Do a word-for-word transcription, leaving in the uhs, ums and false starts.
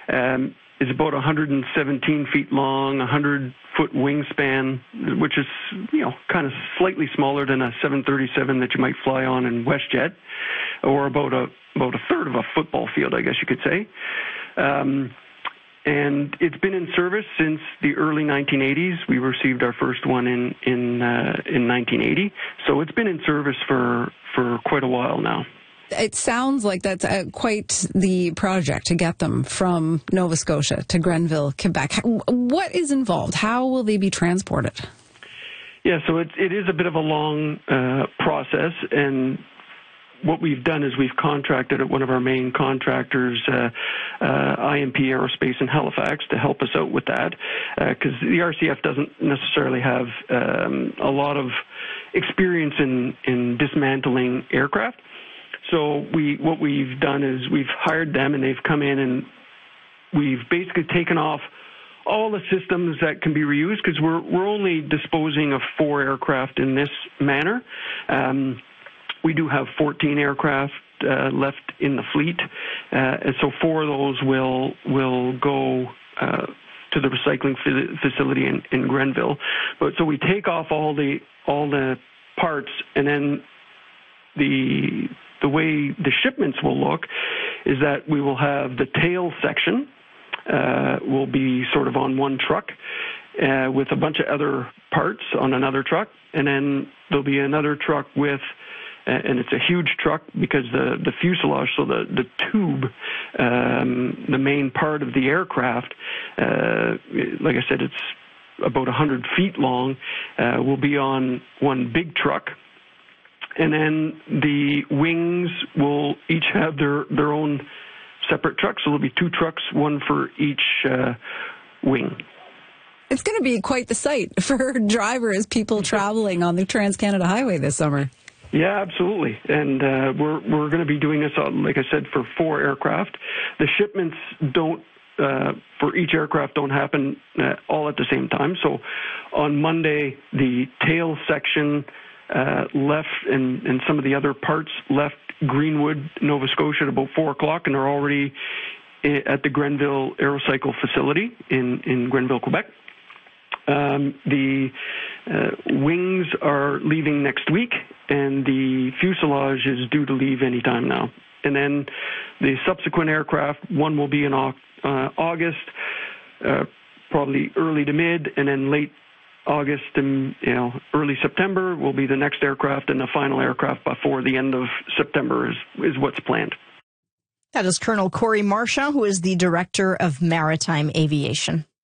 Um, is about one hundred seventeen feet long, one hundred foot wingspan, which is, you know, kind of slightly smaller than a seven thirty-seven that you might fly on in WestJet, or about a about a third of a football field, I guess you could say. Um, and it's been in service since the early nineteen eighties. We received our first one in in uh, in nineteen eighty, so it's been in service for for quite a while now. It sounds like that's uh, quite the project to get them from Nova Scotia to Grenville, Quebec. What is involved? How will they be transported? Yeah, so it, it is a bit of a long uh, process, and what we've done is we've contracted at one of our main contractors, uh, uh, I M P Aerospace in Halifax, to help us out with that, because uh, the R C F doesn't necessarily have um, a lot of experience in, in dismantling aircraft. So we, what we've done is we've hired them, and they've come in, and we've basically taken off all the systems that can be reused, because we're we're only disposing of four aircraft in this manner. Um, we do have fourteen aircraft uh, left in the fleet, uh, and so four of those will will go uh, to the recycling facility in, in Grenville. But so we take off all the all the parts, and then the The way the shipments will look is that we will have the tail section uh, will be sort of on one truck uh, with a bunch of other parts on another truck, and then there'll be another truck with, uh, and it's a huge truck because the, the fuselage, so the, the tube, um, the main part of the aircraft, uh, like I said, it's about one hundred feet long, uh, will be on one big truck. And then the wings will each have their, their own separate trucks. So there'll be two trucks, one for each uh, wing. It's going to be quite the sight for drivers, people traveling on the Trans-Canada Highway this summer. Yeah, absolutely. And uh, we're we're going to be doing this, on, like I said, for four aircraft. The shipments don't, uh, for each aircraft, don't happen uh, all at the same time. So on Monday, the tail section Uh, left, and, and some of the other parts left Greenwood, Nova Scotia at about four o'clock, and are already at the Grenville Aerocycle facility in, in Grenville, Quebec. Um, the uh, wings are leaving next week, and the fuselage is due to leave any time now. And then the subsequent aircraft, one will be in uh, August, uh, probably early to mid, and then late August and, you know, early September will be the next aircraft, and the final aircraft before the end of September is, is what's planned. That is Colonel Corey Marchand, who is the Director of Maritime Aviation.